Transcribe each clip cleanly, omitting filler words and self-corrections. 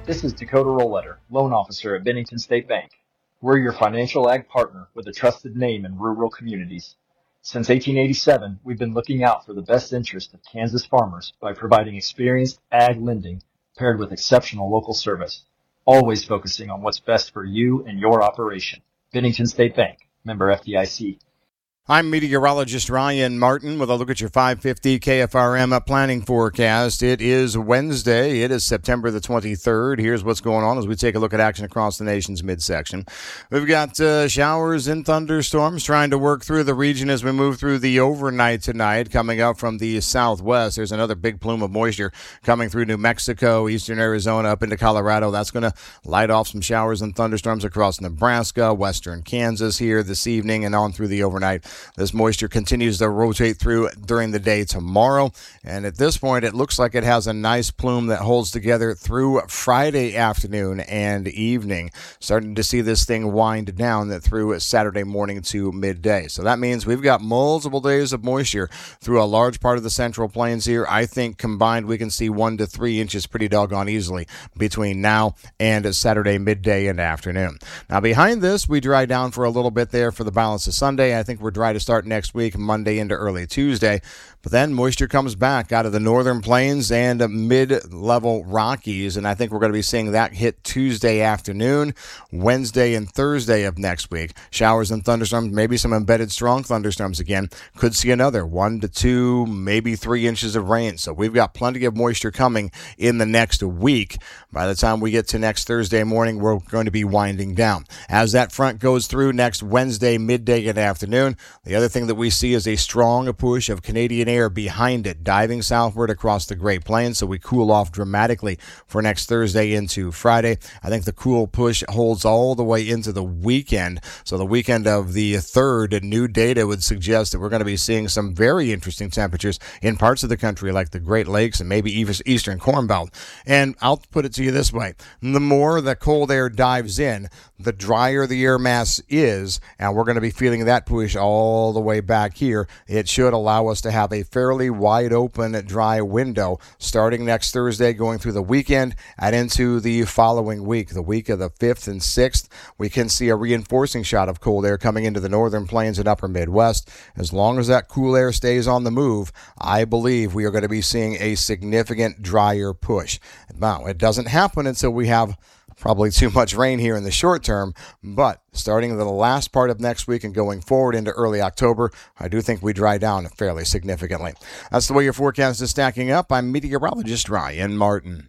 This is Dakota Roletter, loan officer at Bennington State Bank. We're your financial ag partner with a trusted name in rural communities. Since 1887, we've been looking out for the best interest of Kansas farmers by providing experienced ag lending paired with exceptional local service, always focusing on what's best for you and your operation. Bennington State Bank, member FDIC. I'm meteorologist Ryan Martin with a look at your 550 KFRM planning forecast. It is Wednesday. It is September the 23rd. Here's what's going on as we take a look at action across the nation's midsection. We've got showers and thunderstorms trying to work through the region as we move through the overnight tonight. Coming up from the southwest, there's another big plume of moisture coming through New Mexico, eastern Arizona, up into Colorado. That's going to light off some showers and thunderstorms across Nebraska, western Kansas here this evening and on through the overnight. This moisture continues to rotate through during the day tomorrow, and at this point it looks like it has a nice plume that holds together through Friday afternoon and evening. Starting to see this thing wind down through Saturday morning to midday. So that means we've got multiple days of moisture through a large part of the Central Plains here. I think combined we can see 1 to 3 inches pretty doggone easily between now and Saturday midday and afternoon. Now behind this, we dry down for a little bit there for the balance of Sunday. I think we're dry to start next week, Monday into early Tuesday. But then moisture comes back out of the northern plains and mid-level Rockies, and I think we're going to be seeing that hit Tuesday afternoon, Wednesday and Thursday of next week. Showers and thunderstorms, maybe some embedded strong thunderstorms again. Could see another 1 to 2, maybe 3 inches of rain. So we've got plenty of moisture coming in the next week. By the time we get to next Thursday morning, we're going to be winding down. As that front goes through next Wednesday, midday and afternoon, the other thing that we see is a strong push of Canadian air behind it, diving southward across the Great Plains, so we cool off dramatically for next Thursday into Friday. I think the cool push holds all the way into the weekend. So the weekend of the 3rd, new data would suggest that we're going to be seeing some very interesting temperatures in parts of the country like the Great Lakes and maybe even Eastern Corn Belt. And I'll put it to you this way. The more the cold air dives in, the drier the air mass is, and we're going to be feeling that push all the way back here. It should allow us to have a fairly wide open dry window starting next Thursday going through the weekend and into the following week, the week of the 5th and 6th. We can see a reinforcing shot of cold air coming into the northern plains and upper Midwest. As long as that cool air stays on the move, I believe we are going to be seeing a significant drier push. Now, it doesn't happen until we have probably too much rain here in the short term, but starting the last part of next week and going forward into early October, I do think we dry down fairly significantly. That's the way your forecast is stacking up. I'm meteorologist Ryan Martin.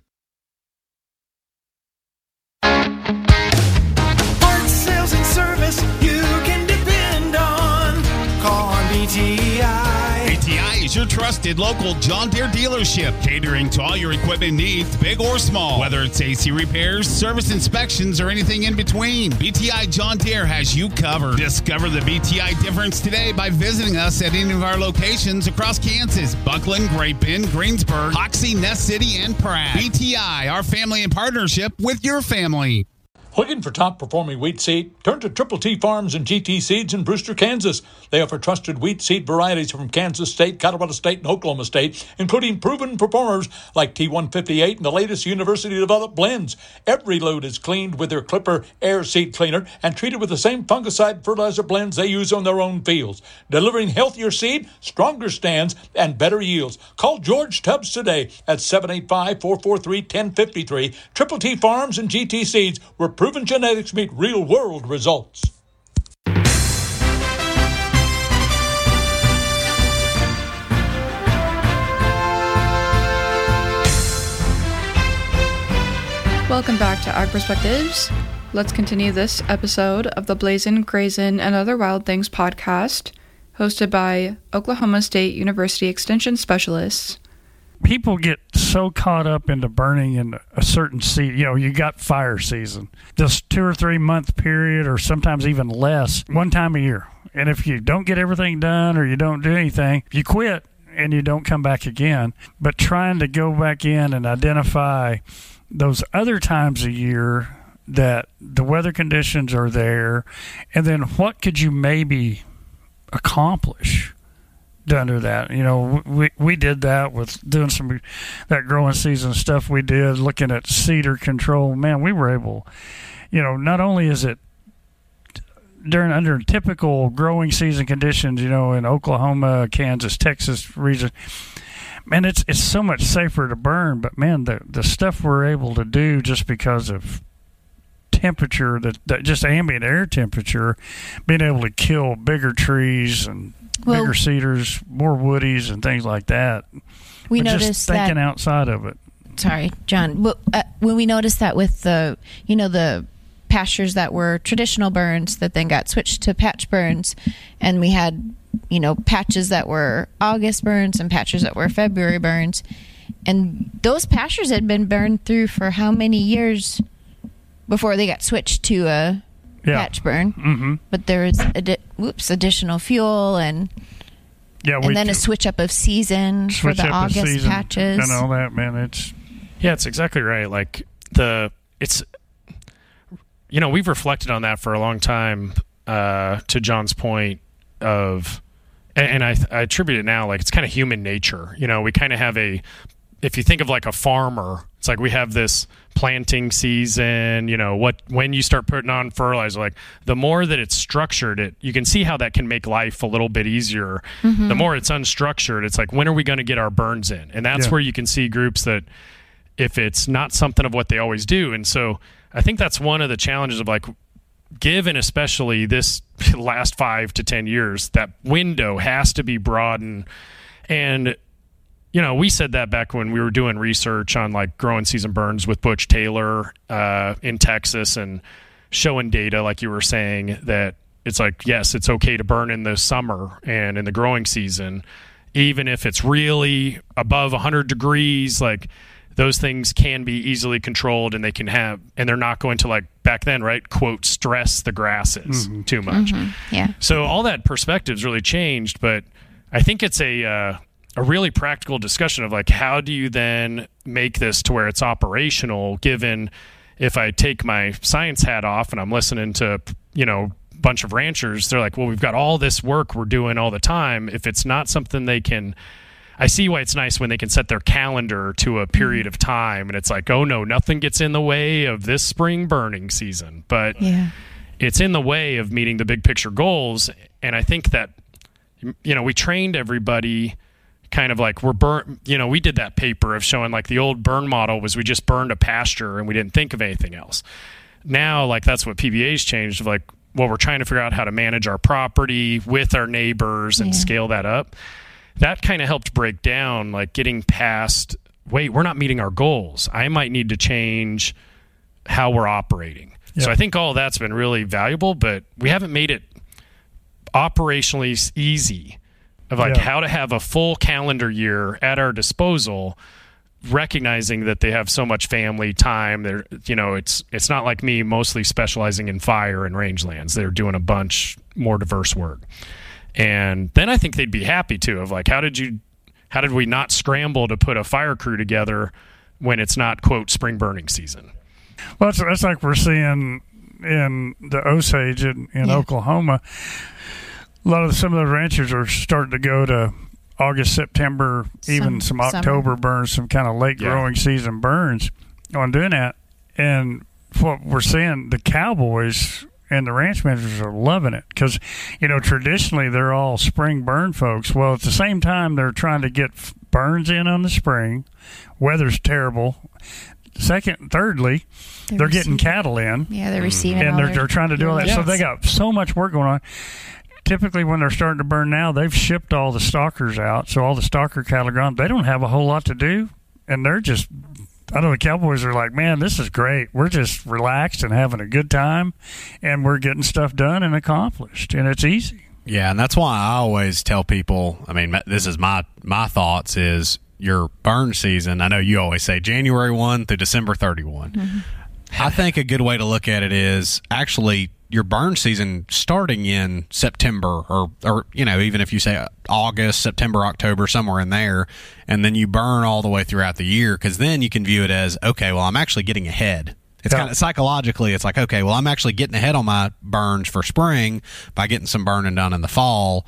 Parts, sales, and service you can depend on. Call on BTI. BTI is your trusted local John Deere dealership, catering to all your equipment needs, big or small. Whether it's AC repairs, service inspections, or anything in between, BTI John Deere has you covered. Discover the BTI difference today by visiting us at any of our locations across Kansas, Buckland, Great Bend, Greensburg, Hoxie, Ness City, and Pratt. BTI, our family in partnership with your family. Looking for top-performing wheat seed? Turn to Triple T Farms and GT Seeds in Brewster, Kansas. They offer trusted wheat seed varieties from Kansas State, Colorado State, and Oklahoma State, including proven performers like T158 and the latest university-developed blends. Every load is cleaned with their Clipper Air Seed Cleaner and treated with the same fungicide fertilizer blends they use on their own fields, delivering healthier seed, stronger stands, and better yields. Call George Tubbs today at 785-443-1053. Triple T Farms and GT Seeds, where proven genetics meet real-world results. Welcome back to Ag Perspectives. Let's continue this episode of the Blazin', Grazin', and Other Wild Things podcast, hosted by Oklahoma State University Extension specialists. People get so caught up into burning in a certain season. You know, you got fire season, this 2 or 3 month period, or sometimes even less, one time a year. And if you don't get everything done or you don't do anything, you quit and you don't come back again. But trying to go back in and identify those other times a year that the weather conditions are there, and then what could you maybe accomplish done to that. We did that with doing some that growing season stuff we did, looking at cedar control. Man, we were able, not only is it under typical growing season conditions, in Oklahoma, Kansas, Texas region, man, it's so much safer to burn. But man, the stuff we're able to do just because of temperature, that just ambient air temperature, being able to kill bigger trees and bigger cedars, more woodies and things like that. We but noticed just thinking that, outside of it. Sorry, John. When we noticed that with the pastures that were traditional burns that then got switched to patch burns, and we had patches that were August burns and patches that were February burns, and those pastures had been burned through for how many years before they got switched to a patch burn. Mm-hmm. But there was additional fuel and then a switch up of season for the August patches and all that. Man, it's exactly right. Like we've reflected on that for a long time. To John's point of, and I attribute it now, like it's kind of human nature. We kind of have if you think of like a farmer, it's like we have this planting season, when you start putting on fertilizer, like the more that it's structured, you can see how that can make life a little bit easier. Mm-hmm. The more it's unstructured, it's like, when are we going to get our burns in? And that's where you can see groups that if it's not something of what they always do. And so I think that's one of the challenges of like, given especially this last 5 to 10 years, that window has to be broadened. And we said that back when we were doing research on like growing season burns with Butch Taylor in Texas, and showing data, like you were saying, that it's like, yes, it's okay to burn in the summer and in the growing season, even if it's really above 100 degrees, like those things can be easily controlled, and they're not going to, like back then, right, quote, stress the grasses too much. Mm-hmm. Yeah. So all that perspective's really changed, but I think it's a really practical discussion of like, how do you then make this to where it's operational, given if I take my science hat off and I'm listening to, a bunch of ranchers, they're like, well, we've got all this work we're doing all the time. If it's not something they can, I see why it's nice when they can set their calendar to a period of time, and it's like, oh no, nothing gets in the way of this spring burning season, but it's in the way of meeting the big picture goals. And I think that, we trained everybody kind of like we did that paper of showing like the old burn model was we just burned a pasture and we didn't think of anything else. Now, like that's what PBA's changed, of like, well, we're trying to figure out how to manage our property with our neighbors and scale that up. That kind of helped break down like getting past, wait, we're not meeting our goals. I might need to change how we're operating. Yep. So I think all that's been really valuable, but we haven't made it operationally easy of like how to have a full calendar year at our disposal, recognizing that they have so much family time. They're, it's not like me mostly specializing in fire and rangelands. They're doing a bunch more diverse work. And then I think they'd be happy too, of like, how did we not scramble to put a fire crew together when it's not, quote, spring burning season? Well, that's like we're seeing in the Osage in Oklahoma. Some of the ranchers are starting to go to August, September, even some October burns, some kind of late growing season burns on doing that. And what we're seeing, the cowboys and the ranch managers are loving it because, traditionally they're all spring burn folks. Well, at the same time, they're trying to get burns in on the spring. Weather's terrible. Thirdly, they're getting cattle in. Yeah, they're receiving. And they're trying to do all that. Yes. So they got so much work going on. Typically, when they're starting to burn now, they've shipped all the stalkers out. So all the stalker cattle are gone. They don't have a whole lot to do. And they're just, the cowboys are like, man, this is great. We're just relaxed and having a good time. And we're getting stuff done and accomplished. And it's easy. Yeah, and that's why I always tell people, this is my thoughts, is your burn season. I know you always say January 1 through December 31. Mm-hmm. I think a good way to look at it is actually your burn season starting in September or even if you say August, September, October, somewhere in there, and then you burn all the way throughout the year, because then you can view it as, okay, well, I'm actually getting ahead. It's kind of psychologically, it's like, okay, well, I'm actually getting ahead on my burns for spring by getting some burning done in the fall.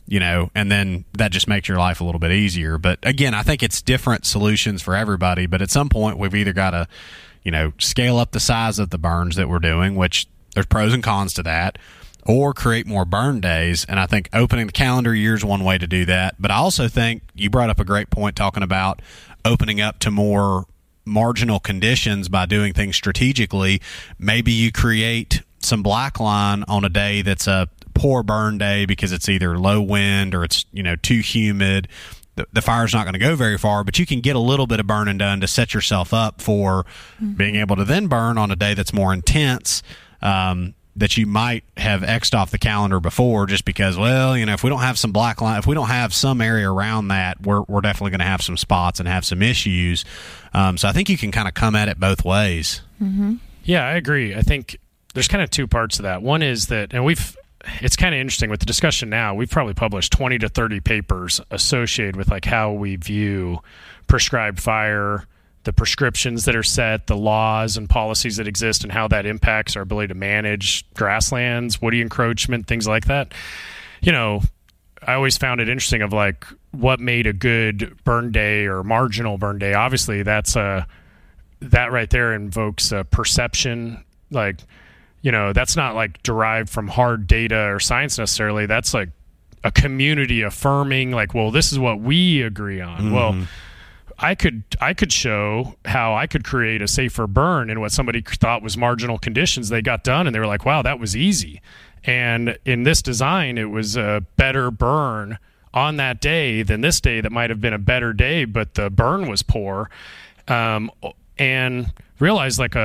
and then that just makes your life a little bit easier. But again, I think it's different solutions for everybody. But at some point, we've either got to, scale up the size of the burns that we're doing, which there's pros and cons to that, or create more burn days. And I think opening the calendar year is one way to do that. But I also think you brought up a great point talking about opening up to more marginal conditions by doing things strategically. Maybe you create some black line on a day that's a poor burn day because it's either low wind or it's too humid. The fire's not going to go very far, but you can get a little bit of burning done to set yourself up for being able to then burn on a day that's more intense, that you might have X'd off the calendar before just because, if we don't have some black line, if we don't have some area around that, we're definitely going to have some spots and have some issues. So I think you can kind of come at it both ways. Mm-hmm. Yeah, I agree. I think there's kind of two parts to that. One is that, and it's kind of interesting with the discussion now, we've probably published 20 to 30 papers associated with like how we view prescribed fire, the prescriptions that are set, the laws and policies that exist, and how that impacts our ability to manage grasslands, woody encroachment, things like that. I always found it interesting of like what made a good burn day or marginal burn day. Obviously, that right there invokes a perception. Like, that's not like derived from hard data or science necessarily. That's like a community affirming, like, well, this is what we agree on. Mm-hmm. Well, I could show how I could create a safer burn in what somebody thought was marginal conditions. They got done and they were like, wow, that was easy. And in this design, it was a better burn on that day than this day that might have been a better day, but the burn was poor. And realize like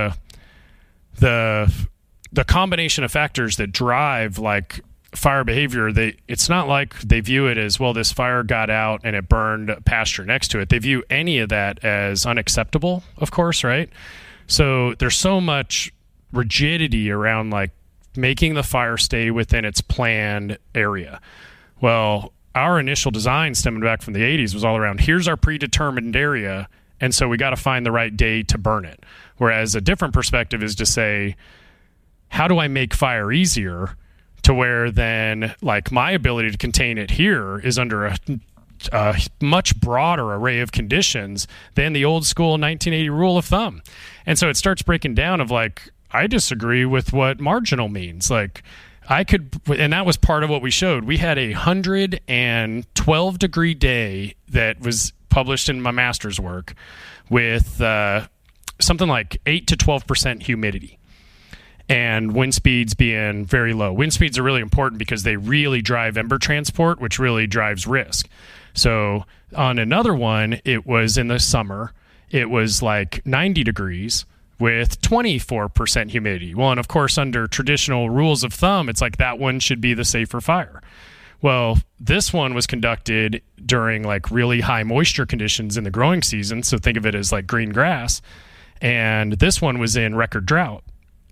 the combination of factors that drive like fire behavior, it's not like they view it as, well, this fire got out and it burned pasture next to it. They view any of that as unacceptable, of course, right? So there's so much rigidity around like making the fire stay within its planned area. Well, our initial design stemming back from the 80s was all around, here's our predetermined area, and so we got to find the right day to burn it. Whereas a different perspective is to say, how do I make fire easier to where then like my ability to contain it here is under a much broader array of conditions than the old school 1980 rule of thumb. And so it starts breaking down of like, I disagree with what marginal means. Like and that was part of what we showed. We had 112 degree day that was published in my master's work with something like 8 to 12% humidity. And wind speeds being very low. Wind speeds are really important because they really drive ember transport, which really drives risk. So on another one, it was in the summer, it was like 90 degrees with 24% humidity. Well, and of course, under traditional rules of thumb, it's like that one should be the safer fire. Well, this one was conducted during like really high moisture conditions in the growing season. So think of it as like green grass. And this one was in record drought.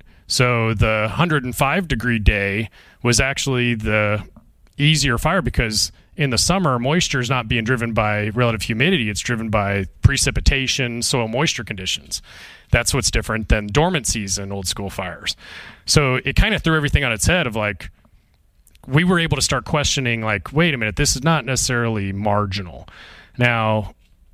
So the 105 degree day was actually the easier fire because in the summer, moisture is not being driven by relative humidity. It's driven by precipitation, soil moisture conditions. That's what's different than dormant season old school fires. So it kind of threw everything on its head of like, we were able to start questioning like, wait a minute, this is not necessarily marginal. Now,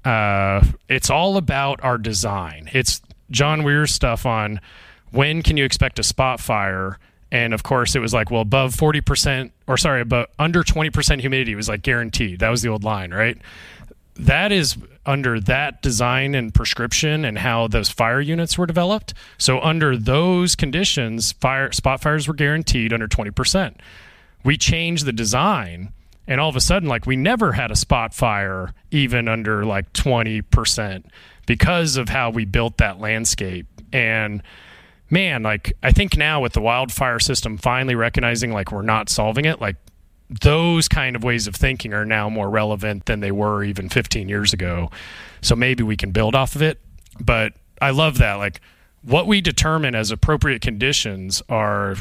it's all about our design. It's John Weir's stuff on when can you expect a spot fire? And of course it was like, well, above 40%, or sorry, about under 20% humidity was like guaranteed. That was the old line, right? That is under that design and prescription and how those fire units were developed. So under those conditions, spot fires were guaranteed under 20%. We changed the design and all of a sudden, like we never had a spot fire even under like 20% because of how we built that landscape. And man, like I think now with the wildfire system finally recognizing like we're not solving it, like those kind of ways of thinking are now more relevant than they were even 15 years ago. So maybe we can build off of it. But I love that. Like what we determine as appropriate conditions are,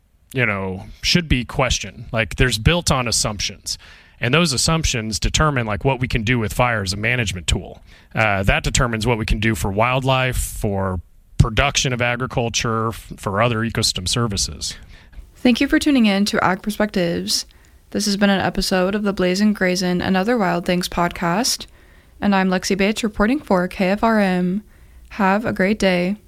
should be questioned. Like there's built on assumptions. And those assumptions determine like what we can do with fire as a management tool. That determines what we can do for wildlife, for production of agriculture, for other ecosystem services. Thank you for tuning in to Ag Perspectives. This has been an episode of the Blazin' Grazin' and Other Wild Things podcast, and I'm Lexi Bates reporting for KFRM. Have a great day.